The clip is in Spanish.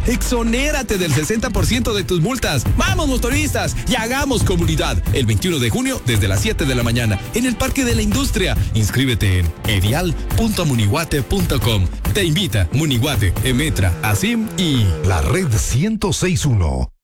exonérate del 60% de tus multas. ¡Vamos, motoristas! Y hagamos comunidad. El 21 de junio, desde las 7 de la mañana, en el Parque de la Industria. Inscríbete en edial.munihuate.com. Te invita Munihuate, Emetra, ASIM y la Red 106.1.